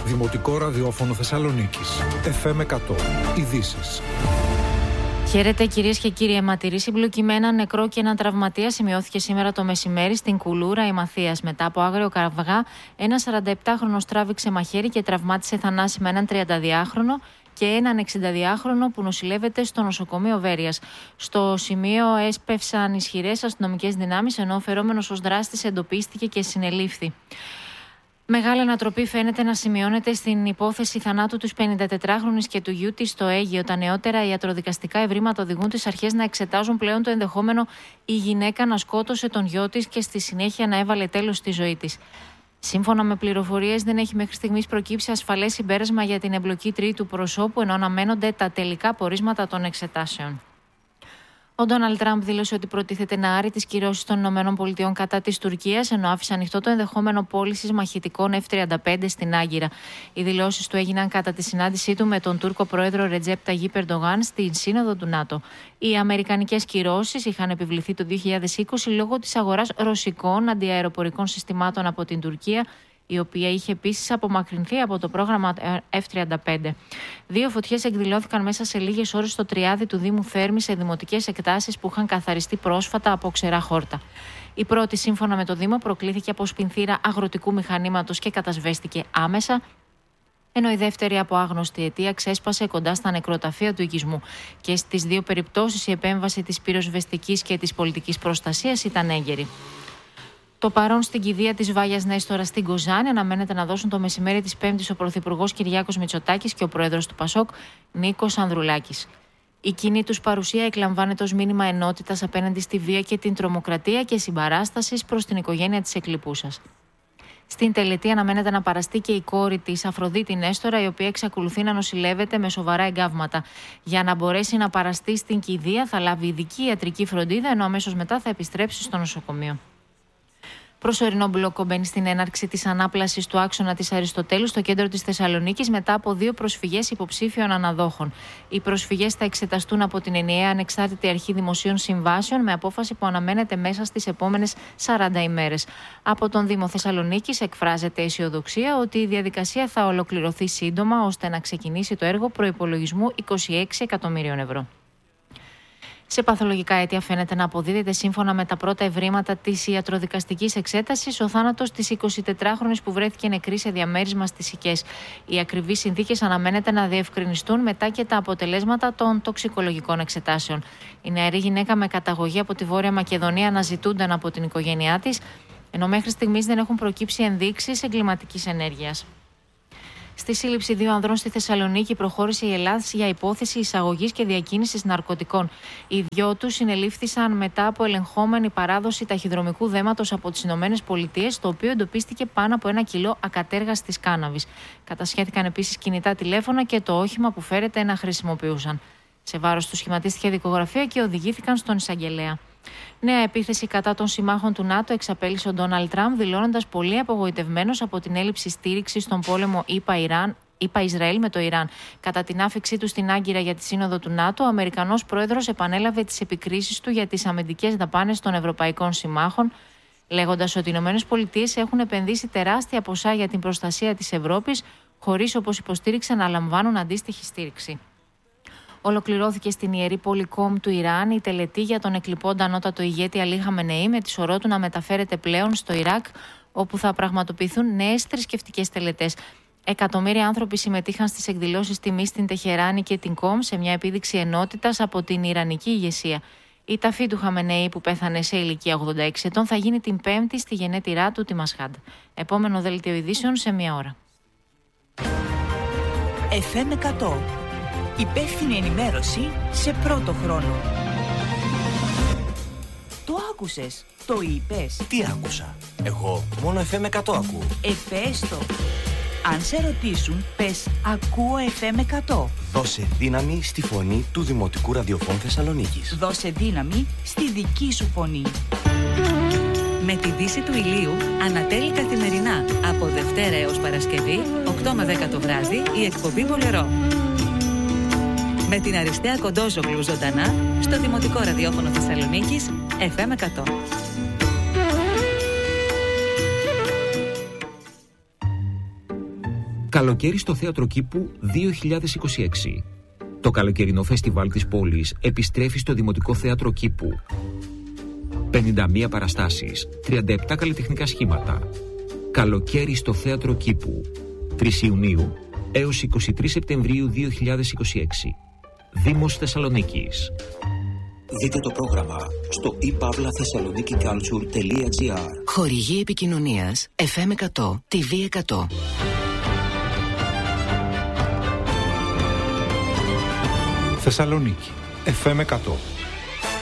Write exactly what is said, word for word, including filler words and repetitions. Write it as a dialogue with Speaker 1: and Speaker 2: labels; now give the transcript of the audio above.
Speaker 1: Δημοτικό Ραδιόφωνο Θεσσαλονίκης. εφ εμ εκατό. Ειδήσεις.
Speaker 2: Χαίρετε κυρίες και κύριοι. Αιματηρή συμπλοκή με έναν νεκρό και έναν τραυματία σημειώθηκε σήμερα το μεσημέρι στην Κουλούρα Ημαθίας. Μετά από άγριο καυγά, ένας σαρανταεπτάχρονος τράβηξε μαχαίρι και τραυμάτισε θανάσιμα έναν τριανταδυάχρονο και έναν εξηνταδυάχρονο που νοσηλεύεται στο νοσοκομείο Βέρειας. Στο σημείο έσπευσαν ισχυρές αστυνομικές δυνάμεις, ενώ ο φερόμενος ως δράστης εντοπίστηκε και συνελήφθη. Μεγάλη ανατροπή φαίνεται να σημειώνεται στην υπόθεση θανάτου της πενηντατετράχρονης και του γιού της στο Αίγυο. Τα νεότερα ιατροδικαστικά ευρήματα οδηγούν τις αρχές να εξετάζουν πλέον το ενδεχόμενο η γυναίκα να σκότωσε τον γιο της και στη συνέχεια να έβαλε τέλος στη ζωή της. Σύμφωνα με πληροφορίες, δεν έχει μέχρι στιγμής προκύψει ασφαλές συμπέρασμα για την εμπλοκή τρίτου προσώπου, ενώ αναμένονται τα τελικά πορίσματα των εξετάσεων. Ο Ντόναλντ Τραμπ δήλωσε ότι προτίθεται να άρει τις κυρώσεις των ΗΠΑ κατά της Τουρκίας, ενώ άφησε ανοιχτό το ενδεχόμενο πώλησης μαχητικών εφ τριάντα πέντε στην Άγκυρα. Οι δηλώσεις του έγιναν κατά τη συνάντησή του με τον Τούρκο πρόεδρο Ρετζέπ Ταγίπ Ερντογάν στην Σύνοδο του ΝΑΤΟ. Οι αμερικανικές κυρώσεις είχαν επιβληθεί το δύο χιλιάδες είκοσι λόγω της αγοράς ρωσικών αντιαεροπορικών συστημάτων από την Τουρκία, η οποία είχε επίσης απομακρυνθεί από το πρόγραμμα εφ τριάντα πέντε. Δύο φωτιές εκδηλώθηκαν μέσα σε λίγες ώρες στο Τριάδι του Δήμου Θέρμης σε δημοτικές εκτάσεις που είχαν καθαριστεί πρόσφατα από ξερά χόρτα. Η πρώτη, σύμφωνα με το Δήμο, προκλήθηκε από σπινθήρα αγροτικού μηχανήματος και κατασβέστηκε άμεσα, ενώ η δεύτερη από άγνωστη αιτία ξέσπασε κοντά στα νεκροταφεία του οικισμού. Και στις δύο περιπτώσεις η επέμβαση της πυροσβεστικής και της πολιτικής προστασίας ήταν έγκαιρη. Το παρόν στην κηδεία της Βάγιας Νέστορα στην Κοζάνη αναμένεται να δώσουν το μεσημέρι της Πέμπτης ο Πρωθυπουργός Κυριάκος Μητσοτάκης και ο Πρόεδρος του Πασόκ Νίκος Ανδρουλάκης. Η κοινή τους παρουσία εκλαμβάνεται ως μήνυμα ενότητας απέναντι στη βία και την τρομοκρατία και συμπαράστασης προς την οικογένεια της εκλειπούσας. Στην τελετή αναμένεται να παραστεί και η κόρη της Αφροδίτη Νέστορα, η οποία εξακολουθεί να νοσηλεύεται με σοβαρά εγκάβματα. Για να μπορέσει να παραστεί στην κηδεία θα λάβει ειδική ιατρική φροντίδα, ενώ αμέσως μετά θα επιστρέψει στο νοσοκομείο. Προσωρινό μπλόκο μπαίνει στην έναρξη της ανάπλασης του άξονα της Αριστοτέλου στο κέντρο της Θεσσαλονίκης μετά από δύο προσφυγές υποψήφιων αναδόχων. Οι προσφυγές θα εξεταστούν από την ενιαία ανεξάρτητη αρχή δημοσίων συμβάσεων με απόφαση που αναμένεται μέσα στις επόμενες σαράντα ημέρες. Από τον Δήμο Θεσσαλονίκης εκφράζεται αισιοδοξία ότι η διαδικασία θα ολοκληρωθεί σύντομα ώστε να ξεκινήσει το έργο προϋπολογισμού είκοσι έξι εκατομμύριων ευρώ. Σε παθολογικά αίτια φαίνεται να αποδίδεται, σύμφωνα με τα πρώτα ευρήματα της ιατροδικαστικής εξέτασης, ο θάνατος της εικοσιτετράχρονης που βρέθηκε νεκρή σε διαμέρισμα στις Οικές. Οι ακριβείς συνθήκες αναμένεται να διευκρινιστούν μετά και τα αποτελέσματα των τοξικολογικών εξετάσεων. Η νεαρή γυναίκα με καταγωγή από τη Βόρεια Μακεδονία αναζητούνταν από την οικογένειά της, ενώ μέχρι στιγμής δεν έχουν προκύψει ενδείξεις εγκληματικής ενέργειας. Στη σύλληψη δύο ανδρών στη Θεσσαλονίκη προχώρησε η Ελλάδα για υπόθεση εισαγωγής και διακίνησης ναρκωτικών. Οι δυο τους συνελήφθησαν μετά από ελεγχόμενη παράδοση ταχυδρομικού δέματος από τις ΗΠΑ, το οποίο εντοπίστηκε πάνω από ένα κιλό ακατέργαστης κάναβης. Κατασχέθηκαν επίσης κινητά τηλέφωνα και το όχημα που φέρεται να χρησιμοποιούσαν. Σε βάρος του σχηματίστηκε δικογραφία και οδηγήθηκαν στον εισαγγελέα. Νέα επίθεση κατά των συμμάχων του ΝΑΤΟ εξαπέλυσε ο Ντόναλντ Τραμπ, δηλώνοντας πολύ απογοητευμένος από την έλλειψη στήριξης στον πόλεμο ΗΠΑ-Ισραήλ με το Ιράν. Κατά την άφιξή του στην Άγκυρα για τη Σύνοδο του ΝΑΤΟ, ο Αμερικανός πρόεδρος επανέλαβε τις επικρίσεις του για τις αμυντικές δαπάνες των ευρωπαϊκών συμμάχων, λέγοντας ότι οι ΗΠΑ έχουν επενδύσει τεράστια ποσά για την προστασία της Ευρώπης, χωρίς, όπως υποστήριξε, να λαμβάνουν αντίστοιχη στήριξη. Ολοκληρώθηκε στην ιερή πόλη Κόμ του Ιράν η τελετή για τον εκλειπώντα ανώτατο ηγέτη Αλή Χαμενεή, με τη σωρό του να μεταφέρεται πλέον στο Ιράκ, όπου θα πραγματοποιηθούν νέες θρησκευτικές τελετές. Εκατομμύρια άνθρωποι συμμετείχαν στις εκδηλώσεις τιμής στην Τεχεράνη και την Κόμ σε μια επίδειξη ενότητας από την Ιρανική ηγεσία. Η ταφή του Χαμενεή, που πέθανε σε ηλικία ογδόντα έξι ετών, θα γίνει την Πέμπτη στη γενέτειρά του τη Μασχάντ. Επόμενο δελτίο ειδήσεων σε μία ώρα.
Speaker 3: εφ εμ εκατό. Υπεύθυνη ενημέρωση σε πρώτο χρόνο. Το άκουσες, το είπες.
Speaker 4: Τι άκουσα? Εγώ μόνο εφ εμ εκατό ακούω.
Speaker 3: Εφές το. Αν σε ρωτήσουν, πες ακούω εφ εμ εκατό.
Speaker 4: Δώσε δύναμη στη φωνή του Δημοτικού Ραδιοφώνου Θεσσαλονίκης.
Speaker 3: Δώσε δύναμη στη δική σου φωνή.
Speaker 5: Με τη δύση του ηλίου, ανατέλει καθημερινά από Δευτέρα έως Παρασκευή, οκτώ με δέκα το βράδυ, η εκπομπή Πολερό. Με την Αριστεία Κοντόζογλου ζωντανά στο Δημοτικό Ραδιόφωνο Θεσσαλονίκης εφ εμ εκατό.
Speaker 6: Καλοκαίρι στο Θέατρο Κήπου δύο χιλιάδες είκοσι έξι. Το καλοκαιρινό φεστιβάλ της πόλης επιστρέφει στο Δημοτικό Θέατρο Κήπου. πενήντα μία παραστάσεις, τριάντα επτά καλλιτεχνικά σχήματα. Καλοκαίρι στο Θέατρο Κήπου. τρεις Ιουνίου έως είκοσι τρεις Σεπτεμβρίου δύο χιλιάδες είκοσι έξι. Δήμος Θεσσαλονίκης.
Speaker 7: Δείτε το πρόγραμμα στο e pavla thessaloniki culture τελεία gr.
Speaker 8: Χορηγή επικοινωνίας εφ εμ εκατό, τι βι εκατό.
Speaker 1: Θεσσαλονίκη εφ εμ εκατό.